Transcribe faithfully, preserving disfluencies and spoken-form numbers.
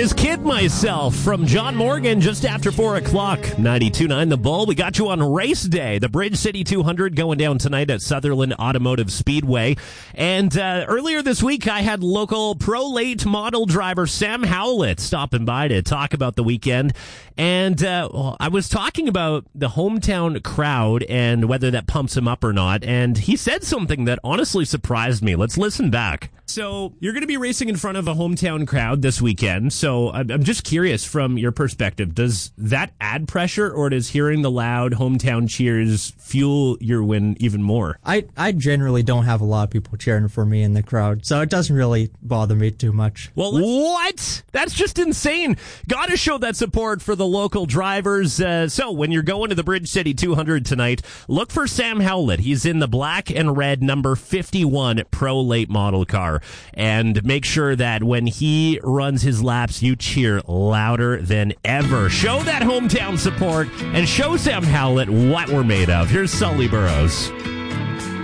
is Kid Myself from John Morgan just after four o'clock. ninety-two point nine The Bull. We got you on race day. The Bridge City two hundred going down tonight at Sutherland Automotive Speedway. And uh, earlier this week, I had local Pro Late model driver Sam Howlett stopping by to talk about the weekend. And uh, well, I was talking about the hometown crowd and whether that pumps him up or not. And he said something that honestly surprised me. Let's listen back. So you're going to be racing in front of a hometown crowd this weekend. So I'm just curious from your perspective, does that add pressure or does hearing the loud hometown cheers fuel your win even more? I, I generally don't have a lot of people cheering for me in the crowd, so it doesn't really bother me too much. Well, what? That's just insane. Got to show that support for the local drivers. Uh, so when you're going to the Bridge City two hundred tonight, look for Sam Howlett. He's in the black and red number fifty-one Pro Late model car. And make sure that when he runs his laps, you cheer louder than ever. Show that hometown support and show Sam Howlett what we're made of. Here's Sully Burrows.